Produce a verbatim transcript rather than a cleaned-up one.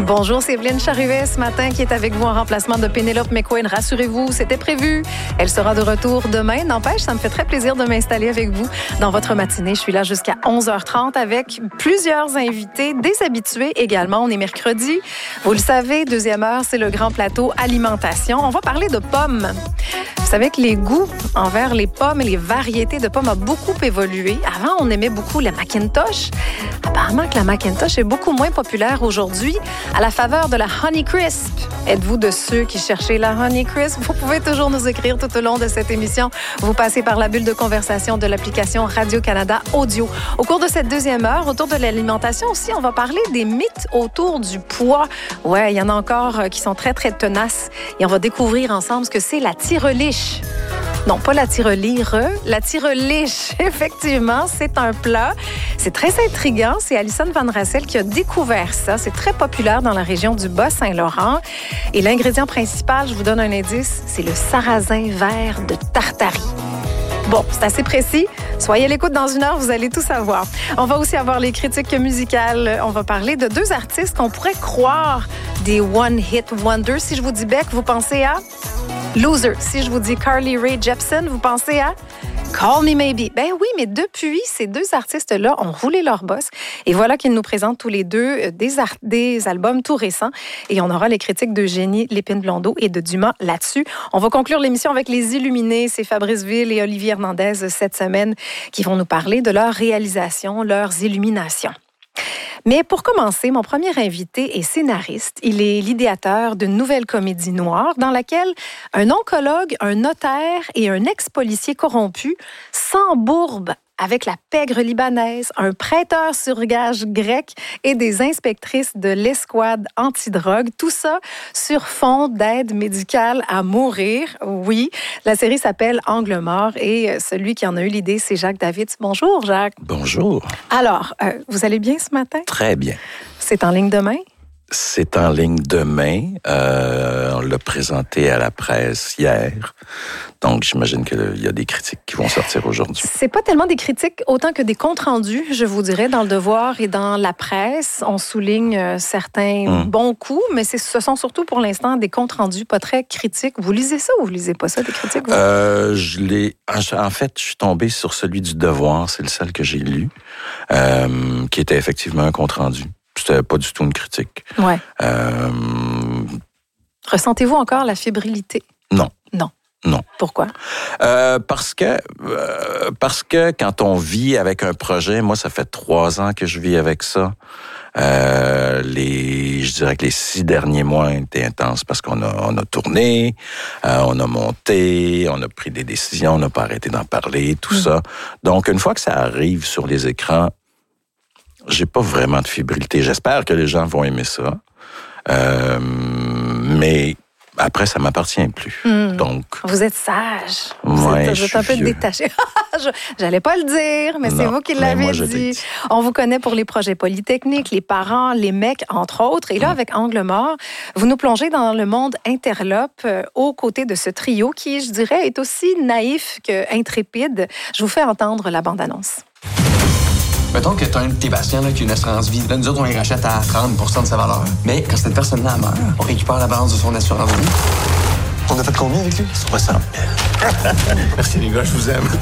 Bonjour, c'est Evelyne Charuet ce matin qui est avec vous en remplacement de Pénélope McQueen. Rassurez-vous, c'était prévu. Elle sera de retour demain. N'empêche, ça me fait très plaisir de m'installer avec vous dans votre matinée. Je suis là jusqu'à onze heures trente avec plusieurs invités, des habitués également. On est mercredi. Vous le savez, deuxième heure, c'est le grand plateau alimentation. On va parler de pommes. Vous savez que les goûts envers les pommes et les variétés de pommes ont beaucoup évolué. Avant, on aimait beaucoup la Macintosh. Apparemment que la Macintosh est beaucoup moins populaire aujourd'hui à la faveur de la Honey Crisp. Êtes-vous de ceux qui cherchaient la Honey Crisp? Vous pouvez toujours nous écrire tout au long de cette émission. Vous passez par la bulle de conversation de l'application Radio-Canada Audio. Au cours de cette deuxième heure, autour de l'alimentation aussi, on va parler des mythes autour du poids. Ouais, il y en a encore qui sont très, très tenaces. Et on va découvrir ensemble ce que c'est la tireliche. Non, pas la tirelire, la tireliche. Effectivement, c'est un plat. C'est très intriguant. C'est Alison Van Rassel qui a découvert ça. C'est très populaire dans la région du Bas-Saint-Laurent. Et l'ingrédient principal, je vous donne un indice, c'est le sarrasin vert de Tartarie. Bon, c'est assez précis. Soyez à l'écoute dans une heure, vous allez tout savoir. On va aussi avoir les critiques musicales. On va parler de deux artistes qu'on pourrait croire des one-hit wonders. Si je vous dis Beck, vous pensez à Loser. Si je vous dis Carly Rae Jepsen, vous pensez à Call Me Maybe. Ben oui, mais depuis, ces deux artistes-là ont roulé leur boss. Et voilà qu'ils nous présentent tous les deux des, art- des albums tout récents. Et on aura les critiques d'Eugénie Lépine-Blondeau et de Dumas là-dessus. On va conclure l'émission avec les Illuminés. C'est Fabrice Ville et Olivier Hernandez cette semaine qui vont nous parler de leurs réalisations, leurs illuminations. Mais pour commencer, mon premier invité est scénariste. Il est l'idéateur d'une nouvelle comédie noire dans laquelle un oncologue, un notaire et un ex-policier corrompu s'embourbent avec la pègre libanaise, un prêteur sur gage grec et des inspectrices de l'escouade antidrogue. Tout ça sur fond d'aide médicale à mourir. Oui, la série s'appelle Angle mort et celui qui en a eu l'idée, c'est Jacques Davids. Bonjour, Jacques. Bonjour. Alors, euh, vous allez bien ce matin? Très bien. C'est en ligne demain? C'est en ligne demain. Euh, on l'a présenté à la presse hier. Donc, j'imagine qu'il y a des critiques qui vont sortir aujourd'hui. C'est pas tellement des critiques autant que des comptes rendus, je vous dirais, dans le Devoir et dans la presse. On souligne certains mmh. bons coups, mais c'est, ce sont surtout pour l'instant des comptes rendus pas très critiques. Vous lisez ça ou vous lisez pas ça, des critiques? Vous? Euh, je l'ai. En fait, je suis tombé sur celui du Devoir. C'est le seul que j'ai lu, euh, qui était effectivement un compte rendu. C'était pas du tout une critique. Ouais. Euh... Ressentez-vous encore la fébrilité? Non. Non. Non. Pourquoi? Euh, parce que euh, parce que quand on vit avec un projet, moi ça fait trois ans que je vis avec ça. Euh, les, je dirais que les six derniers mois ont été intenses parce qu'on a on a tourné, euh, on a monté, on a pris des décisions, on n'a pas arrêté d'en parler, tout mmh. ça. Donc une fois que ça arrive sur les écrans, j'ai pas vraiment de fébrilité. J'espère que les gens vont aimer ça. Euh, mais après, ça m'appartient plus. Mmh. Donc, vous êtes sage. Ouais, vous êtes un peu détaché. je, j'allais pas le dire, mais non, c'est vous qui l'avez moi, dit. dit. On vous connaît pour les projets polytechniques, les parents, les mecs, entre autres. Et là, mmh. avec Angle mort, vous nous plongez dans le monde interlope euh, aux côtés de ce trio qui, je dirais, est aussi naïf qu'intrépide. Je vous fais entendre la bande-annonce. Mettons que tu as un de tes patients là, qui a une assurance vie. Là, nous autres, on les rachète à trente pour cent de sa valeur. Mais quand cette personne-là meurt, on récupère la balance de son assurance vie. On a fait combien avec lui? soixante mille. Merci les gars, je vous aime.